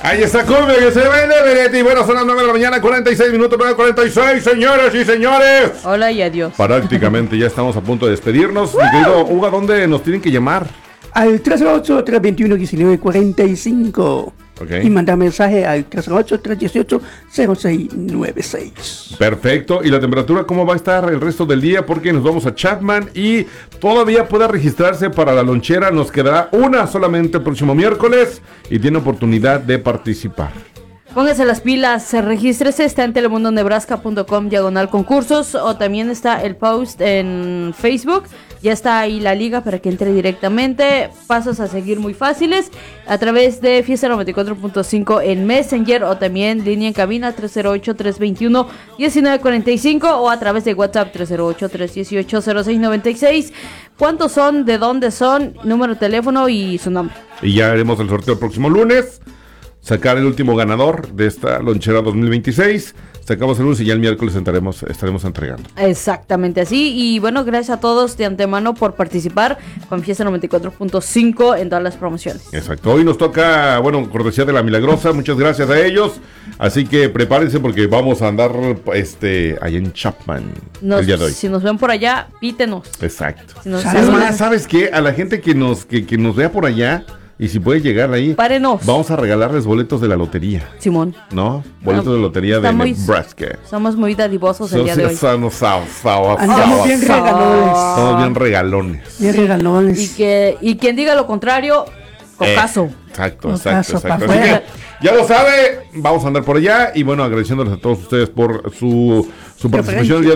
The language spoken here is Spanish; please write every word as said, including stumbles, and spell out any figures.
Ahí está Cumbia que se vende, Benetti. Bueno, son las nueve de la mañana, cuarenta y seis minutos, nueve cuarenta y seis, señores y señores. Hola y adiós. Prácticamente ya estamos a punto de despedirnos. Mi querido Hugo, ¿a dónde nos tienen que llamar? Al tres cero ocho, tres veintiuno, diecinueve cuarenta y cinco. Okay. Y mandar mensaje al tres cero ocho, tres dieciocho, cero seis nueve seis. Perfecto. ¿Y la temperatura cómo va a estar el resto del día? Porque nos vamos a Chapman y todavía puede registrarse para la lonchera. Nos quedará una solamente el próximo miércoles y tiene oportunidad de participar. Póngase las pilas, regístrese, está en telemundo nebraska punto com diagonal concursos o también está el post en Facebook, ya está ahí la liga para que entre directamente, pasos a seguir muy fáciles a través de Fiesta noventa y cuatro punto cinco en Messenger o también línea en cabina tres cero ocho, tres veintiuno, diecinueve cuarenta y cinco o a través de WhatsApp tres cero ocho, tres dieciocho, cero seis noventa y seis. ¿Cuántos son? ¿De dónde son? Número de teléfono y su nombre. Y ya haremos el sorteo el próximo lunes. Sacar el último ganador de esta lonchera dos mil veintiséis. Sacamos el lunes y ya el miércoles estaremos, estaremos entregando. Exactamente así. Y bueno, gracias a todos de antemano por participar con Fiesta noventa y cuatro punto cinco en todas las promociones. Exacto. Hoy nos toca, bueno, cortesía de La Milagrosa. Muchas gracias a ellos. Así que prepárense porque vamos a andar este ahí en Chapman Nos, el día de hoy. Si nos ven por allá, pítenos. Exacto. Si nos Es más, ¿sabes qué? A la gente que nos, que, que nos vea por allá y si puede llegar ahí, párenos. Vamos a regalarles boletos de la lotería. Simón. ¿No? Boletos no, de lotería de muy, Nebraska. Somos muy dadivosos el so, día de hoy. Andamos bien regalones. Somos bien regalones. Bien regalones. Y, que, y quien diga lo contrario, cocazo. Eh, exacto, cocazo, exacto, exacto. Así que, ya lo sabe, vamos a andar por allá. Y bueno, agradeciéndoles a todos ustedes por su, su participación el día